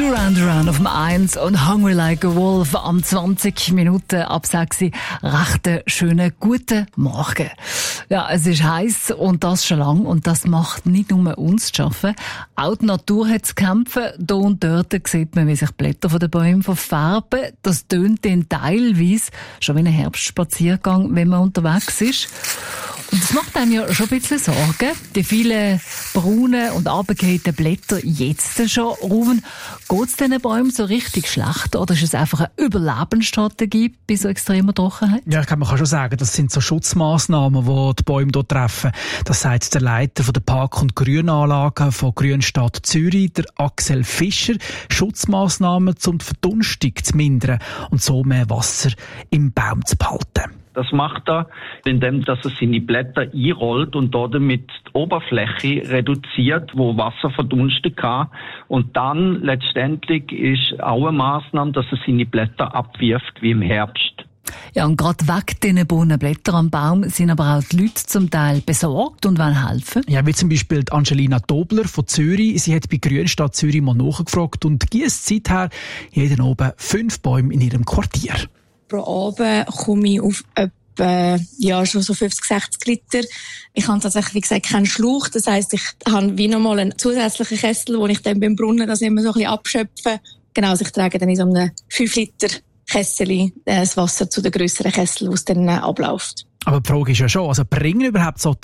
Duran Duran auf dem 1 und Hungry Like a Wolf am 20 Minuten ab 6 Uhr. Recht schönen guten Morgen. Ja, es ist heiß und das schon lang und das macht nicht nur uns zu schaffen. Auch die Natur hat zu kämpfen. Hier und dort sieht man, wie sich Blätter von den Bäumen verfärben. Das tönt dann teilweise schon wie ein Herbstspaziergang, wenn man unterwegs ist. Und das macht einem ja schon ein bisschen Sorgen. Die vielen braunen und runtergehenden Blätter jetzt schon rufen. Geht es diesen Bäumen so richtig schlecht oder ist es einfach eine Überlebensstrategie bei so extremer Trockenheit? Ja, ich glaube, man kann schon sagen, das sind so Schutzmaßnahmen, die die Bäume hier treffen. Das sagt der Leiter der Park- und Grünanlagen von Grünstadt Zürich, der Axel Fischer. Schutzmaßnahmen, um die Verdunstung zu mindern und so mehr Wasser im Baum zu behalten. Das macht er, indem dass er seine Blätter einrollt und damit die Oberfläche reduziert, wo Wasser verdunsten kann. Und dann letztendlich ist auch eine Maßnahme, dass er seine Blätter abwirft wie im Herbst. Ja, und gerade wegen diesen braunen Blättern am Baum sind aber auch die Leute zum Teil besorgt und wollen helfen. Ja, wie zum Beispiel Angelina Dobler von Zürich. Sie hat bei Grünstadt Zürich mal nachgefragt und gießt seither jeden Abend 5 Bäume in ihrem Quartier. Pro Abend komme ich auf etwa, schon so 50, 60 Liter. Ich habe tatsächlich, wie gesagt, keinen Schlauch. Das heisst, ich habe wie nochmal einen zusätzlichen Kessel, wo ich dann beim Brunnen das immer so ein bisschen abschöpfe. Genau, also ich trage dann in so einem 5 Liter Kessel das Wasser zu den grösseren Kessel, wo es dann abläuft. Aber die Frage ist ja schon, also bringen überhaupt solche